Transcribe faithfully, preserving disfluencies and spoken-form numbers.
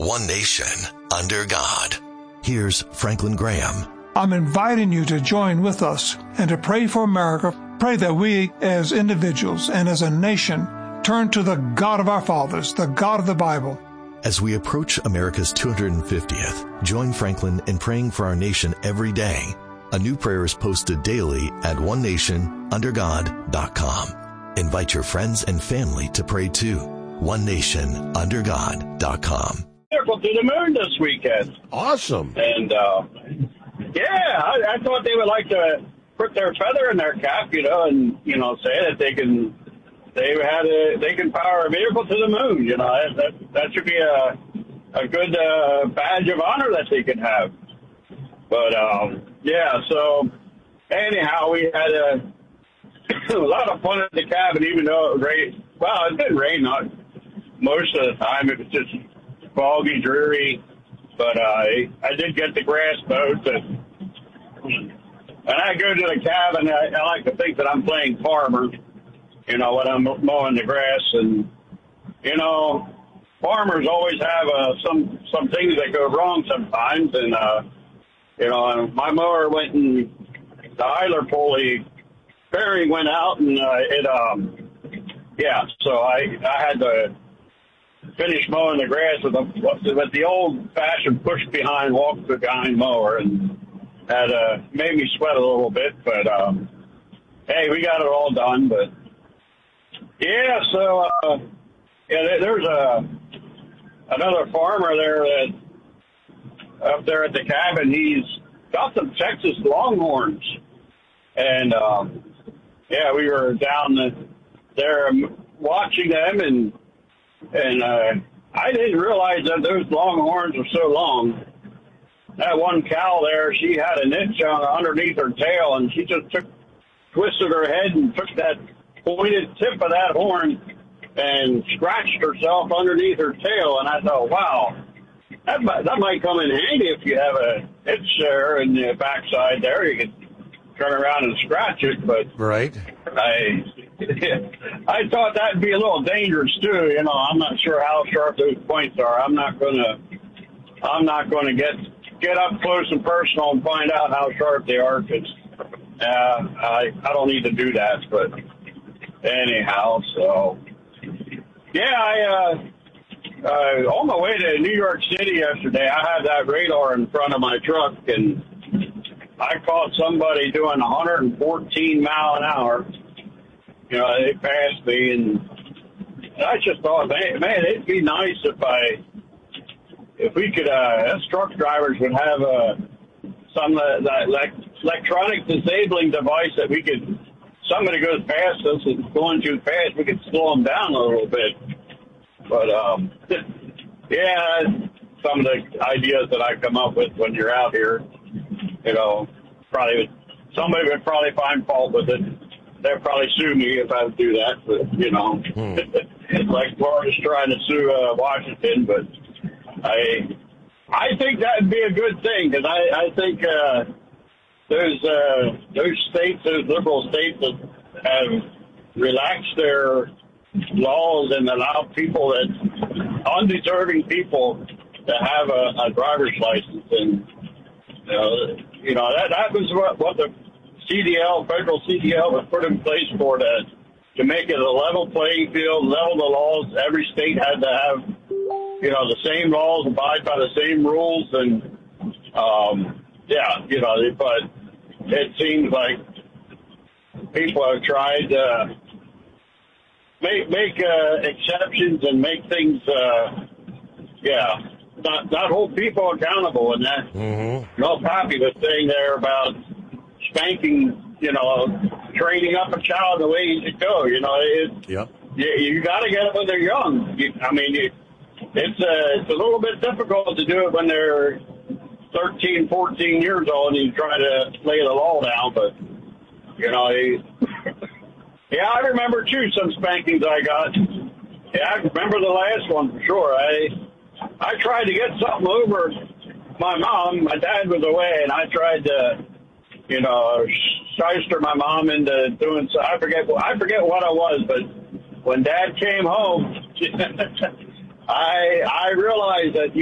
One nation, under God. Here's Franklin Graham. I'm inviting you to join with us and to pray for America. Pray that we as individuals and as a nation turn to the God of our fathers, the God of the Bible. As we approach America's two hundred fiftieth, join Franklin in praying for our nation every day. A new prayer is posted daily at one nation under god dot com. Invite your friends and family to pray too. one nation under god dot com. Miracle to the moon this weekend. Awesome. And, uh, yeah, I, I thought they would like to put their feather in their cap, you know, and, you know, say that they can, they had a, they can power a vehicle to the moon, you know, that, that, that should be a, a good, uh, badge of honor that they can have. But, um, yeah, so anyhow, we had a, a lot of fun at the cabin, even though it rained. Well, it didn't rain not most of the time. It was just foggy, dreary. But uh, I, I did get the grass mowed. And, and I go to the cabin. I, I like to think that I'm playing farmer, you know, when I'm mowing the grass. And, you know, farmers always have uh, some, some things that go wrong sometimes. And, uh, you know, my mower went and the idler pulley bearing went out, and uh, it, um, yeah, so I, I had to finish mowing the grass with, a, with the old-fashioned push-behind, walk-behind mower, and had uh, made me sweat a little bit, but, um, hey, we got it all done, but, yeah, so, uh, yeah, there's a, another farmer there that, up there at the cabin, he's got some Texas Longhorns, and, um, yeah, we were down there watching them, and and uh, I didn't realize that those Longhorns were so long. That one cow there, she had an itch on underneath her tail, and she just took, twisted her head and took that pointed tip of that horn and scratched herself underneath her tail. And I thought, wow, that might, that might come in handy if you have a itch there in the backside there. You could turn around and scratch it, but right. I I thought that'd be a little dangerous too. You know, I'm not sure how sharp those points are. I'm not gonna I'm not gonna get get up close and personal and find out how sharp they are, because uh, I I don't need to do that. But anyhow, so yeah, I uh, uh, on my way to New York City yesterday, I had that radar in front of my truck, and I caught somebody doing one hundred fourteen mile an hour. You know, they passed me, and I just thought, man, man it'd be nice if I, if we could, uh, us truck drivers would have uh, some uh, that like electronic disabling device that we could, somebody goes past us and going too fast, we could slow them down a little bit. But um, yeah, some of the ideas that I come up with when you're out here. You know, probably somebody would probably find fault with it. They'd probably sue me if I would do that. But, you know, hmm. It's like Florida's trying to sue uh, Washington. But I I think that would be a good thing, because I, I think uh, those, uh, those states, those liberal states that have relaxed their laws and allowed people that, undeserving people to have a, a driver's license. And Uh, you know, that that was what, what the C D L, federal C D L, was put in place for, to, to make it a level playing field, level the laws. Every state had to have, you know, the same laws, abide by the same rules. And, um, yeah, you know, but it seems like people have tried to make, make uh, exceptions and make things, uh, yeah, Not, not hold people accountable, and that mm-hmm. real popular thing there about spanking, you know, training up a child the way he should go. You know, it, yep. you, you got to get it when they're young. You, I mean, you, it's uh, it's a little bit difficult to do it when they're thirteen, fourteen years old and you try to lay the law down. But you know, he, yeah, I remember too some spankings I got. Yeah, I remember the last one for sure. I. I tried to get something over my mom. My dad was away, and I tried to, you know, shyster my mom into doing so. I forget. I forget what it was, but when Dad came home, I I realized that.